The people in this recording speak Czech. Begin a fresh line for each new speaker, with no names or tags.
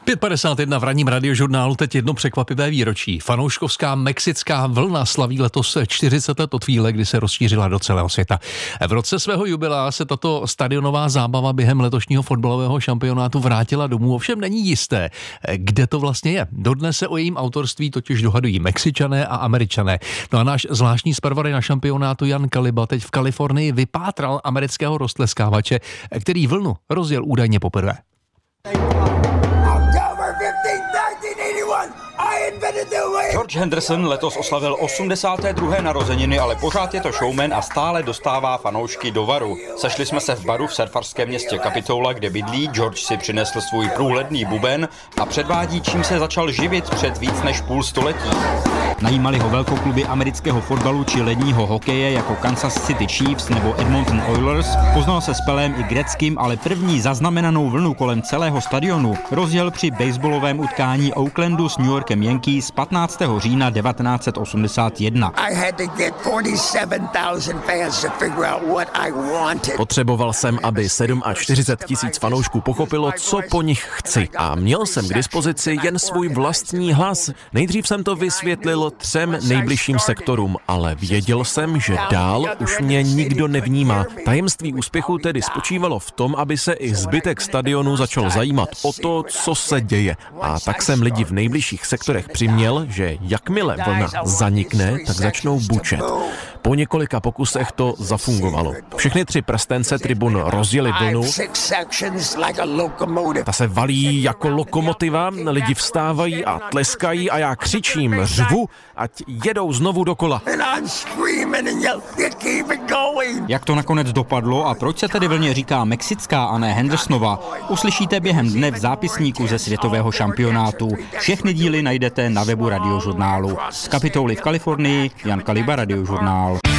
5:51 v ranním radiožurnálu, teď jedno překvapivé výročí. Fanouškovská mexická vlna slaví letos 40 let od chvíle, kdy se rozšířila do celého světa. V roce svého jubilea se tato stadionová zábava během letošního fotbalového šampionátu vrátila domů, ovšem není jisté, kde to vlastně je. Dodnes se o jejím autorství totiž dohadují Mexičané a Američané. No a náš zvláštní zpravodaj na šampionátu Jan Kaliba teď v Kalifornii vypátral amerického roztleskávače, který vlnu rozjel údajně poprvé.
George Henderson letos oslavil 82. narozeniny, ale pořád je to showman a stále dostává fanoušky do varu. Sešli jsme se v baru v surfarském městě Capitola, kde bydlí. George si přinesl svůj průhledný buben a předvádí, čím se začal živit před víc než půl století. Najímali ho velkokluby amerického fotbalu či ledního hokeje jako Kansas City Chiefs nebo Edmonton Oilers. Poznal se s Pelém i Gretzkym, ale první zaznamenanou vlnu kolem celého stadionu rozjel při baseballovém utkání Oaklandu s New Yorkem Yankees 15. října 1981.
Potřeboval jsem, aby 47 000 fanoušků pochopilo, co po nich chci. A měl jsem k dispozici jen svůj vlastní hlas. Nejdřív jsem to vysvětlil 3 nejbližším sektorům, ale věděl jsem, že dál už mě nikdo nevnímá. Tajemství úspěchu tedy spočívalo v tom, aby se i zbytek stadionu začal zajímat o to, co se děje. A tak jsem lidi v nejbližších sektorech přiměl, že jakmile vlna zanikne, tak začnou bučet. Po několika pokusech to zafungovalo. Všechny 3 prstence tribun rozjeli vlnu. Ta se valí jako lokomotiva, lidi vstávají a tleskají a já křičím, řvu, ať jedou znovu dokola.
Jak to nakonec dopadlo a proč se tedy vlně říká mexická a ne Hendersonova, uslyšíte během dne v zápisníku ze světového šampionátu. Všechny díly najdete na webu Radiožurnálu. Z Kapitoly v Kalifornii, Jan Kaliba, Radiožurnál.